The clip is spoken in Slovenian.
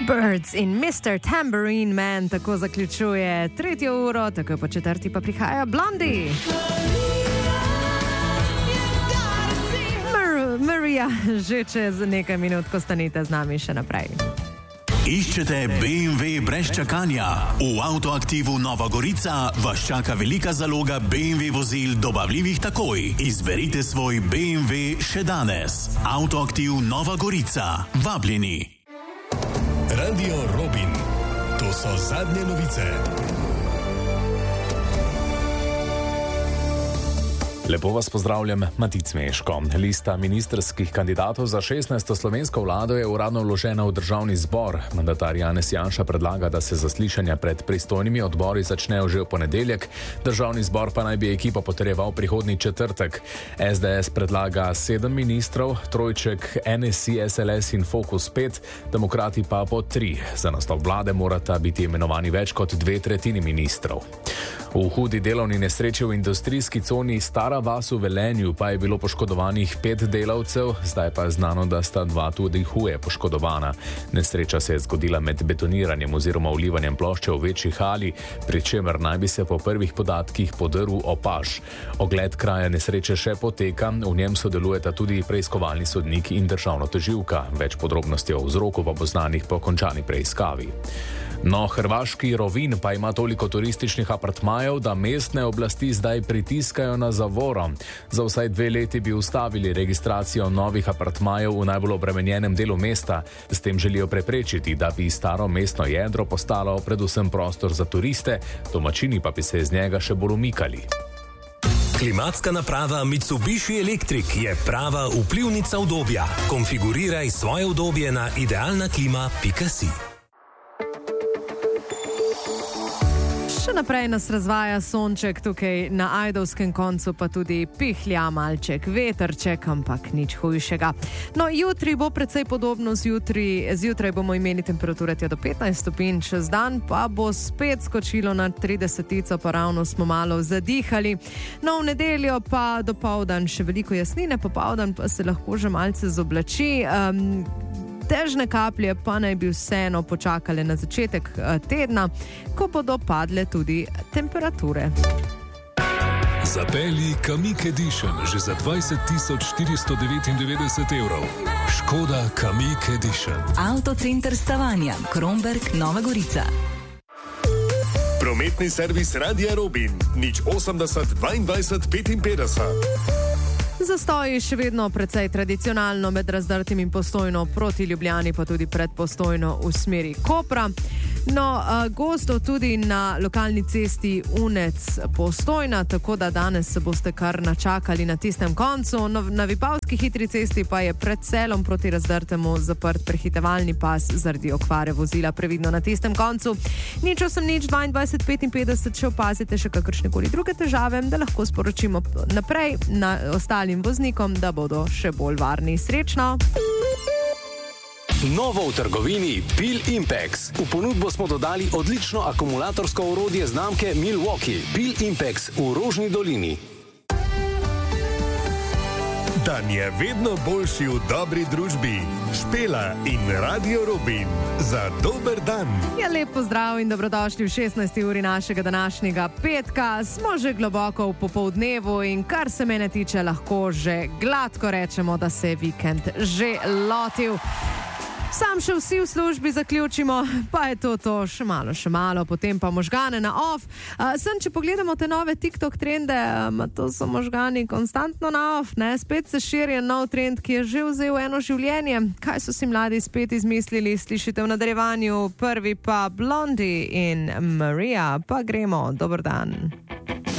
Birds in Mr. Tambourine Man tako zaključuje 3. uro, tako po 4. pa prihaja Blondie. Maria, že čez nekaj minut, ko stanite z nami še naprej. Iščete BMW brez čakanja? V Avtoaktivu Nova Gorica vas čaka velika zaloga BMW vozil dobavljivih takoj. Izberite svoj BMW še danes. Avtoaktiv Nova Gorica. Vabljeni. Radio Robin. To so zadnje novice. Lepo vas pozdravljam, Matic Meško. Lista ministrskih kandidatov za 16. slovensko vlado je uradno vložena v državni zbor. Mandatar Janez Janša predlaga, da se zaslišanja pred pristojnimi odbori začnejo že v ponedeljek, državni zbor pa naj bi ekipo potrjeval prihodnji četrtek. SDS predlaga 7 ministrov, trojček NSI, SLS in Fokus 5, demokrati pa po 3. Za nastop vlade morata biti imenovani več kot 2/3 ministrov. V hudi delovni nesreči v industrijski coni Stara vas v Velenju pa je bilo poškodovanih 5 delavcev, zdaj pa je znano, da sta 2 tudi huje poškodovana. Nesreča se je zgodila med betoniranjem oziroma vlivanjem plošče v večji hali, pri čemer naj bi se po prvih podatkih podrl opaž. Ogled kraja nesreče še poteka, v njem sodelujeta tudi preiskovalni sodnik in državna tožilka. Več podrobnosti o vzroku pa bo znanih po končani preiskavi. No, hrvaški Rovinj pa ima toliko turističnih apartmajev, da mestne oblasti zdaj pritiskajo na zavoro. Za vsaj 2 leti bi ustavili registracijo novih apartmajev v najbolj obremenjenem delu mesta. S tem želijo preprečiti, da bi staro mestno jedro postalo predvsem prostor za turiste, domačini pa bi se iz njega še bolj umikali. Klimatska naprava Mitsubishi Electric je prava vplivnica udobja. Konfiguriraj svoje udobje na idealnaklima.si. Še naprej nas razvaja sonček, tukaj na ajdovskem koncu pa tudi pihlja malček, vetrček, ampak nič hujšega. No, jutri bo precej podobno zjutraj bomo imeli temperature do 15 stopinj, čez dan pa bo spet skočilo na 30, pa ravno smo malo zadihali. No, v nedeljo pa dopoldan še veliko jasnine, popoldan pa se lahko že malce zoblači. Težne kaplje pa naj bi vseeno počakale na začetek tedna, ko bodo padle tudi temperature. Zapelji Kamiq Edition že za 20.499 evrov. Škoda Kamiq Edition. Avtocenter Stavanja, Kromberk, Nova Gorica. Prometni servis Radia Robin. 080 22 55. Zastoji še vedno precej tradicionalno med Razdrtim in Postojno proti Ljubljani, pa tudi pred Postojno v smeri Kopra. No, gosto tudi na lokalni cesti Unec-Postojna, tako da danes se boste kar načakali na tistem koncu. No, na Vipavski hitri cesti pa je pred Selom proti Razdrtemu zaprt prehitevalni pas zaradi okvare vozila, previdno na tistem koncu. 080 22 55, če opazite še kakršnekoli druge težave, da lahko sporočimo naprej na ostalim voznikom, da bodo še bolj varni. Srečno! Novo v trgovini Pil Impex. V ponudbo smo dodali odlično akumulatorsko orodje znamke Milwaukee. Pil Impex v Rožni dolini. Dan je vedno boljši v dobri družbi. Špela in Radio Robin. Za dober dan. Ja, lep pozdrav in dobrodošli v 16. uri našega današnjega petka. Smo že globoko v popoldnevu in kar se mene tiče, lahko že gladko rečemo, da se je vikend že lotil. Sam še vsi v službi zaključimo, pa je to še malo, potem pa možgane na off. Če pogledamo te nove TikTok trende, to so možgani konstantno na off, ne? Spet se širi nov trend, ki je že vzel eno življenje. Kaj so si mladi spet izmislili, slišite v nadaljevanju. Prvi pa Blondie in Maria, pa gremo, dober dan.